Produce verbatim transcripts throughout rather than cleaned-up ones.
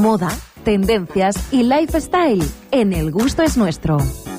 moda, tendencias y lifestyle en El Gusto es Nuestro.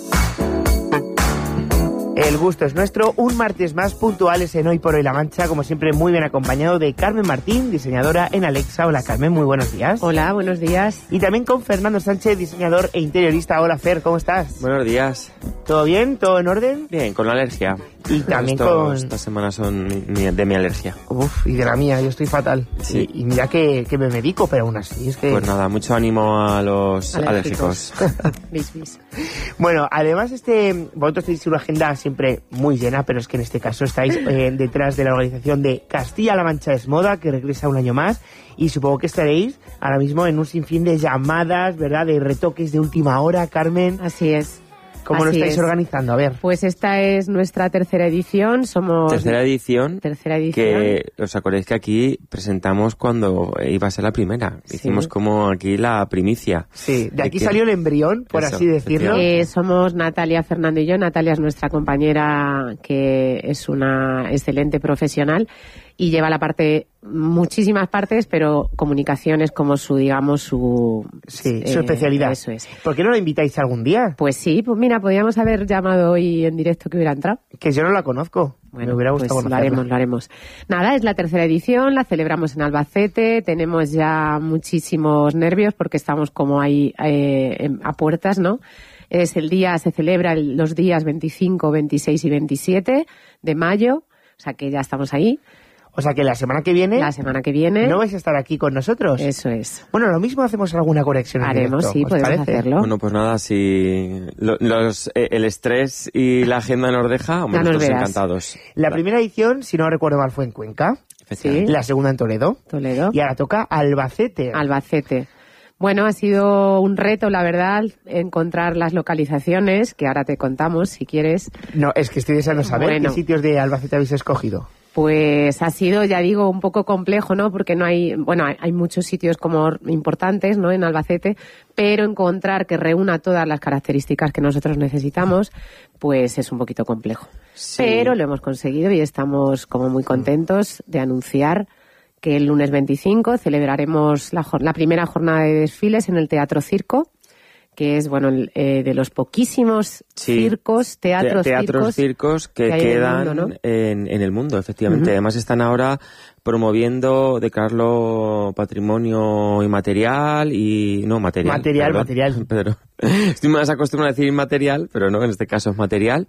El gusto es nuestro, un martes más puntuales en Hoy por Hoy La Mancha, como siempre muy bien acompañado de Carmen Martín, diseñadora en Alexa. Hola Carmen, muy buenos días. Hola, buenos días. Y también con Fernando Sánchez, diseñador e interiorista. Hola Fer, ¿cómo estás? Buenos días. ¿Todo bien? ¿Todo en orden? Bien, con la alergia. Y también Esto, con... Estas semanas son mi, de mi alergia. Uf, y de la mía, yo estoy fatal. Sí. Y, y mira que, que me medico, pero aún así es que... Pues nada, mucho ánimo a los alérgicos. alérgicos. bis, bis. Bueno, además este vosotros tenéis una agenda siempre muy llena, pero es que en este caso estáis eh, detrás de la organización de Castilla-La Mancha es Moda, que regresa un año más, y supongo que estaréis ahora mismo en un sinfín de llamadas, ¿verdad?, de retoques de última hora, Carmen. Así es. ¿Cómo Así lo estáis es. organizando? A ver. Pues esta es nuestra tercera edición, somos... Tercera edición. Tercera edición. Que os acordáis que aquí presentamos cuando iba a ser la primera. Sí. Hicimos como aquí la primicia. Sí, de aquí que... salió el embrión, por Eso, así decirlo. Eh, somos Natalia, Fernando y yo. Natalia es nuestra compañera, que es una excelente profesional y lleva la parte, muchísimas partes, pero comunicación es como su, digamos, su... Sí, eh, su especialidad. Eso es. ¿Por qué no la invitáis algún día? Pues sí, pues mira, podríamos haber llamado hoy en directo que hubiera entrado. Que yo no la conozco. Bueno, me hubiera gustado pues lo conocerla. haremos, lo haremos. Nada, es la tercera edición, la celebramos en Albacete, tenemos ya muchísimos nervios porque estamos como ahí eh, a puertas, ¿no? Es el día, se celebra el, los días veinticinco, veintiséis y veintisiete de mayo, o sea que ya estamos ahí. O sea que la semana que viene... La semana que viene... ¿No vais a estar aquí con nosotros? Eso es. Bueno, lo mismo hacemos alguna conexión en Haremos, directo, sí, ¿os podemos parece? hacerlo. Bueno, pues nada, si lo- los, eh, el estrés y la agenda nos deja, hombre, Ya nos nosotros verás. encantados. La primera edición, si no recuerdo mal, fue en Cuenca. Sí. La segunda en Toledo. Toledo. Y ahora toca Albacete. Albacete. Bueno, ha sido un reto, la verdad, encontrar las localizaciones, que ahora te contamos, si quieres. No, es que estoy deseando saber Bueno. qué sitios de Albacete habéis escogido. Pues ha sido, ya digo, un poco complejo, ¿no? Porque no hay, bueno, hay, hay muchos sitios como importantes, ¿no? En Albacete, pero encontrar que reúna todas las características que nosotros necesitamos, pues es un poquito complejo. Sí. Pero lo hemos conseguido y estamos como muy contentos de anunciar que el lunes veinticinco celebraremos la, jor- la primera jornada de desfiles en el Teatro Circo, que es, bueno, el, eh, de los poquísimos Sí. circos, teatros, Te- teatros, circos, circos que, que hay en el quedan mundo, ¿no? en, en el mundo, efectivamente. Ujú. Además están ahora promoviendo, declararlo patrimonio inmaterial y... No, material. Material, perdón, material. Pedro. Estoy más acostumbrado a decir inmaterial, pero no, en este caso es material.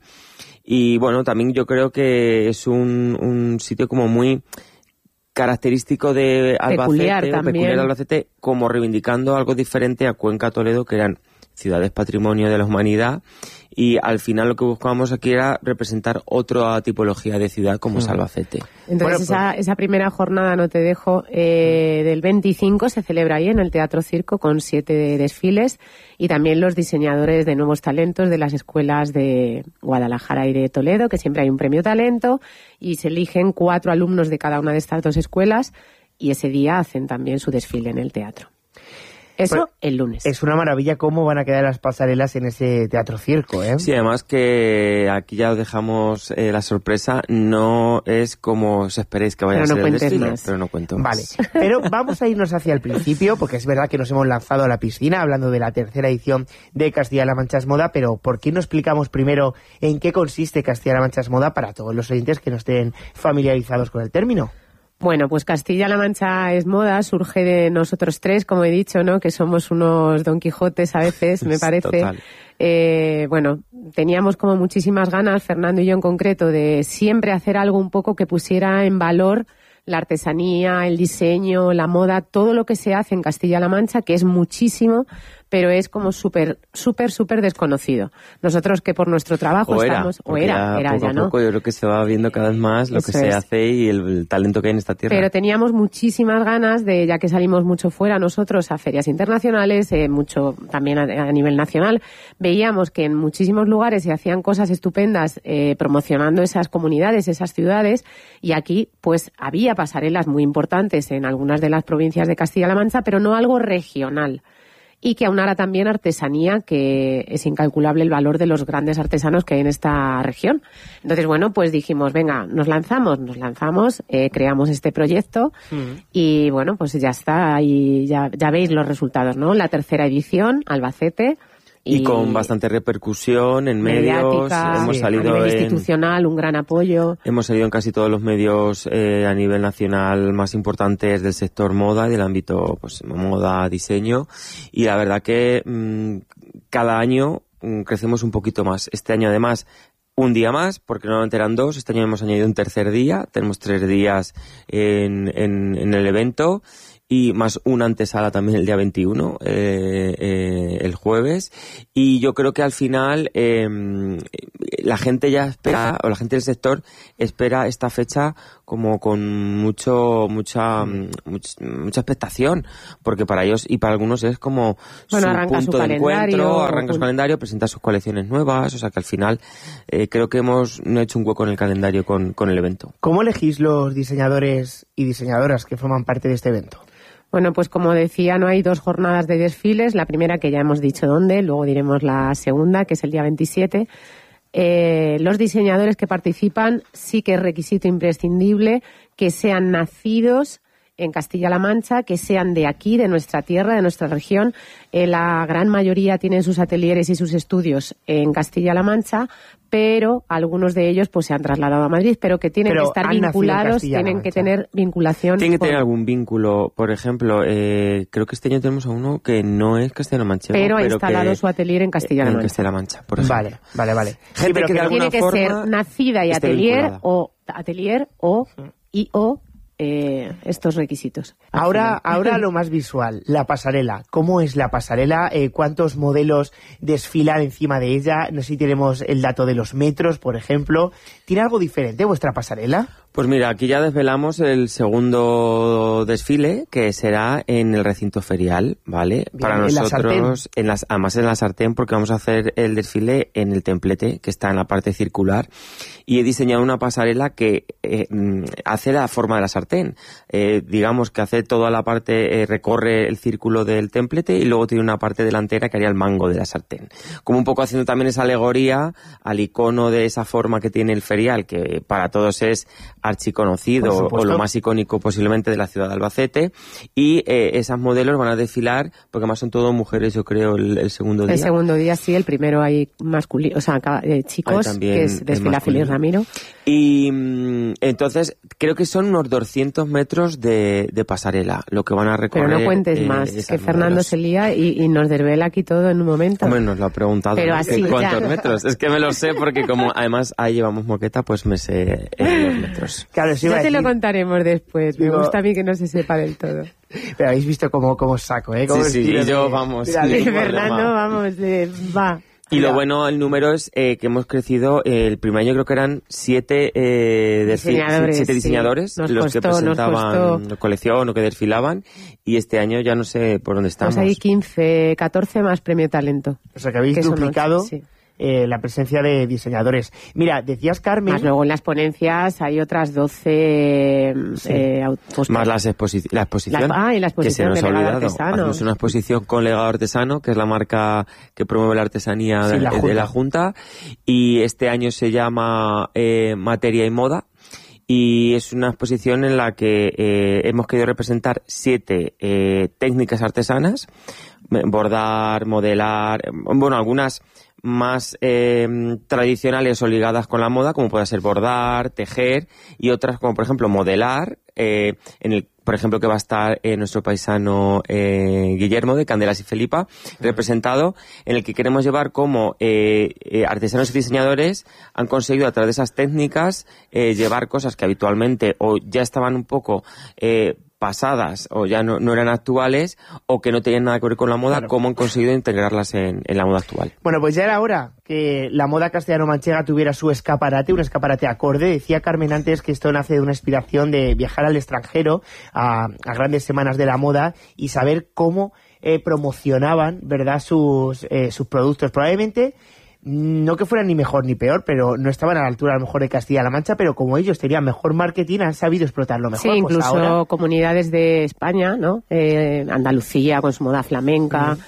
Y bueno, también yo creo que es un, un sitio como muy característico de Albacete, Peculiar o también. peculiar de Albacete, como reivindicando algo diferente a Cuenca, Toledo, que eran ciudades patrimonio de la humanidad, y al final lo que buscábamos aquí era representar otra tipología de ciudad como es Albacete. Entonces Bueno, esa, esa primera jornada, no te dejo, eh, del veinticinco se celebra ahí en el Teatro Circo con siete desfiles y también los diseñadores de nuevos talentos de las escuelas de Guadalajara y de Toledo, que siempre hay un premio talento y se eligen cuatro alumnos de cada una de estas dos escuelas y ese día hacen también su desfile en el teatro. Eso Pues, el lunes. Es una maravilla cómo van a quedar las pasarelas en ese teatro circo, ¿eh? Sí, además que aquí ya os dejamos eh, la sorpresa, no es como os esperéis que vaya Pero a no ser el cuentes destino, más. pero no cuento Vale, más. pero vamos a irnos hacia el principio, porque es verdad que nos hemos lanzado a la piscina hablando de la tercera edición de Castilla-La Mancha es Moda, pero ¿por qué no explicamos primero en qué consiste Castilla-La Mancha es Moda para todos los oyentes que no estén familiarizados con el término? Bueno, pues Castilla-La Mancha es Moda, surge de nosotros tres, como he dicho, ¿no? Que somos unos Don Quijotes a veces, me parece. Total. Eh, bueno, teníamos como muchísimas ganas, Fernando y yo en concreto, de siempre hacer algo un poco que pusiera en valor la artesanía, el diseño, la moda, todo lo que se hace en Castilla-La Mancha, que es muchísimo, pero es como súper, súper, súper desconocido. Nosotros que por nuestro trabajo O era, estamos... O porque era, ya era poco ya, a ¿no? poco yo creo que se va viendo cada vez más lo Eso que se es. hace y el, el talento que hay en esta tierra. Pero teníamos muchísimas ganas de, ya que salimos mucho fuera nosotros a ferias internacionales, eh, mucho también a, a nivel nacional, veíamos que en muchísimos lugares se hacían cosas estupendas eh, promocionando esas comunidades, esas ciudades, y aquí pues había pasarelas muy importantes en algunas de las provincias de Castilla-La Mancha, pero no algo regional. y que aunara también artesanía, que es incalculable el valor de los grandes artesanos que hay en esta región. Entonces, bueno, pues dijimos, venga, nos lanzamos, nos lanzamos, eh, creamos este proyecto mm. y, bueno, pues ya está, y ya, ya veis los resultados, ¿no? La tercera edición, Albacete. Y, y con bastante repercusión en medios, hemos sí, salido a nivel en, institucional, un gran apoyo. Hemos salido en casi todos los medios eh, a nivel nacional más importantes del sector moda y del ámbito pues moda, diseño, y la verdad que mmm, cada año mmm, crecemos un poquito más. Este año además un día más, porque normalmente eran dos, este año hemos añadido un tercer día, tenemos tres días en, en, en el evento, y más una antesala también el día veintiuno, eh, eh, el jueves, y yo creo que al final eh, la gente ya espera, o la gente del sector espera esta fecha como con mucho mucha mucha, mucha expectación, porque para ellos y para algunos es como bueno, su arranca punto su de encuentro, arranca un... su calendario, presenta sus colecciones nuevas, o sea que al final eh, creo que hemos no hecho un hueco en el calendario con, con el evento. ¿Cómo elegís los diseñadores y diseñadoras que forman parte de este evento? Bueno, pues como decía, no hay dos jornadas de desfiles. La primera, que ya hemos dicho dónde, luego diremos la segunda, que es el día veintisiete. Eh, los diseñadores que participan sí que es requisito imprescindible que sean nacidos en Castilla-La Mancha, que sean de aquí, de nuestra tierra, de nuestra región. Eh, la gran mayoría tienen sus ateliers y sus estudios en Castilla-La Mancha, pero algunos de ellos pues se han trasladado a Madrid, pero que tienen pero que estar vinculados, tienen que tener vinculación. Tienen que con... tener algún vínculo. Por ejemplo, eh, creo que este año tenemos a uno que no es castellano-manchego, pero ha pero instalado que, su atelier en Castilla-La Mancha. En Castilla-La Mancha, por ejemplo. Vale, vale, vale. Gente sí, pero que, que de alguna tiene que forma ser nacida y atelier vinculada. o atelier o y o Eh, estos requisitos. Ahora, ahora lo más visual, la pasarela. ¿Cómo es la pasarela? Eh, ¿Cuántos modelos desfilan encima de ella? No sé si tenemos el dato de los metros, por ejemplo. ¿Tiene algo diferente vuestra pasarela? Pues mira, aquí ya desvelamos el segundo desfile, que será en el recinto ferial, ¿vale? Bien, para ¿en nosotros, la en las, además en la sartén, porque vamos a hacer el desfile en el templete, que está en la parte circular, y he diseñado una pasarela que eh, hace la forma de la sartén. Eh, digamos que hace toda la parte, eh, recorre el círculo del templete y luego tiene una parte delantera que haría el mango de la sartén. Como un poco haciendo también esa alegoría al icono de esa forma que tiene el ferial, que para todos es archiconocido o lo más icónico posiblemente de la ciudad de Albacete, y eh, esas modelos van a desfilar, porque además son todas mujeres, yo creo, el, el segundo día. El segundo día sí, el primero hay masculino, o sea, eh, chicos, que es desfila Félix Ramiro. Y mm, entonces creo que son unos doscientos metros de, de pasarela lo que van a recorrer. Pero no cuentes eh, más, que Fernando modelos. Se lía y, y nos desvela aquí todo en un momento. Hombre, nos lo ha preguntado. Pero así ¿cuántos ya. metros? Es que me lo sé porque como además ahí llevamos moqueta, pues me sé eh, los metros. Claro, sí, ya te decir, lo contaremos después. Me digo, gusta a mí que no se sepa del todo. Pero habéis visto cómo, cómo saco, ¿eh? Cómo Sí, sí, y yo, vamos. Mira, Sí, Y problema. Fernando, vamos, eh, va. Y Mira. lo bueno, el número es eh, que hemos crecido, eh, el primer año creo que eran siete, eh, Diseñadores, siete sí. diseñadores Nos los costó, que nos presentaban costó. colección o que desfilaban, y este año ya no sé por dónde estamos. Pues hay quince, catorce más premio talento. O sea, que habéis Que son duplicado ocho, sí. eh, la presencia de diseñadores. Mira, decías, Carmen... Más luego en las ponencias hay otras doce... Sí. Eh, aut- pues, Más las exposi la exposición, La- ah, y la exposición que se nos de ha legado olvidado. artesano. Hacemos una exposición con Legado Artesano, que es la marca que promueve la artesanía Sí, de, la de Junta. la Junta, y este año se llama eh, Materia y Moda, y es una exposición en la que eh, hemos querido representar siete eh, técnicas artesanas, bordar, modelar, bueno, algunas más eh, tradicionales o ligadas con la moda, como puede ser bordar, tejer, y otras como por ejemplo modelar, eh, en el por ejemplo que va a estar eh, nuestro paisano eh, Guillermo de Candelas y Felipa representado, en el que queremos llevar como eh, eh, artesanos y diseñadores han conseguido a través de esas técnicas eh, llevar cosas que habitualmente o ya estaban un poco eh, pasadas o ya no, no eran actuales o que no tenían nada que ver con la moda, Claro. cómo han conseguido integrarlas en, en la moda actual. Bueno, pues ya era hora que la moda castellano-manchega tuviera su escaparate, un escaparate acorde. Decía Carmen antes que esto nace de una inspiración de viajar al extranjero a, a grandes semanas de la moda y saber cómo eh, promocionaban, ¿verdad?, sus, eh, sus productos. Probablemente no que fueran ni mejor ni peor, pero no estaban a la altura a lo mejor de Castilla-La Mancha, pero como ellos tenían mejor marketing, han sabido explotarlo mejor. Sí, Pues incluso ahora... comunidades de España, ¿no? Eh, Andalucía con su moda flamenca, Mm.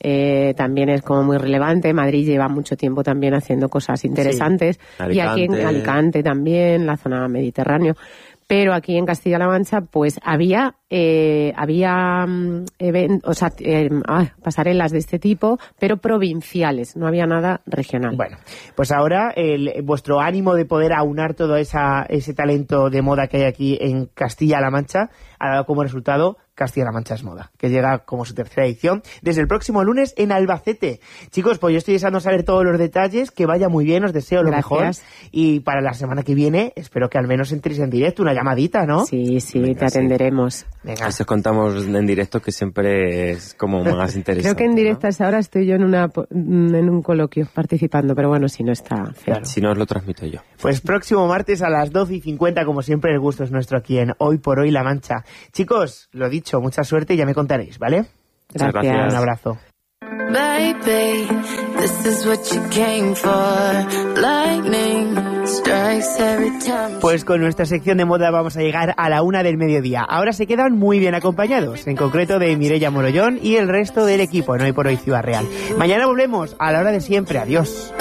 eh, también es como muy relevante. Madrid lleva mucho tiempo también haciendo cosas interesantes. Sí. Y aquí en Alicante también, la zona mediterránea. Pero aquí en Castilla-La Mancha, pues había eh, había event, o sea, eh, ah, pasarelas de este tipo, pero provinciales, no había nada regional. Bueno, pues ahora el, vuestro ánimo de poder aunar todo esa, ese talento de moda que hay aquí en Castilla-La Mancha ha dado como resultado Castilla-La Mancha es Moda, que llega como su tercera edición desde el próximo lunes en Albacete. Chicos, pues yo estoy deseando saber todos los detalles, que vaya muy bien, os deseo lo Gracias. mejor. Y para la semana que viene, espero que al menos entréis en directo, una llamadita, ¿no? Sí, sí, Venga, te atenderemos. Sí. Venga. Eso contamos en directo, que siempre es como más interesante. Creo que en directo ¿no? hasta ahora estoy yo en una en un coloquio participando, pero bueno, si no está feo. Claro. Si no, os lo transmito yo. Pues próximo martes a las doce y cincuenta, como siempre, el gusto es nuestro aquí en Hoy por Hoy La Mancha. Chicos, lo dicho, mucha suerte y ya me contaréis, ¿vale? Gracias. gracias. Un abrazo. Baby, this is what you came for. Lightning strikes every time. Pues con nuestra sección de moda vamos a llegar a la una del mediodía. Ahora se quedan muy bien acompañados, en concreto de Mireia Morollón y el resto del equipo en Hoy por Hoy Ciudad Real. Mañana volvemos a la hora de siempre. Adiós.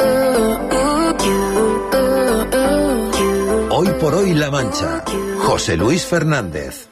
Hoy por Hoy La Mancha. José Luis Fernández.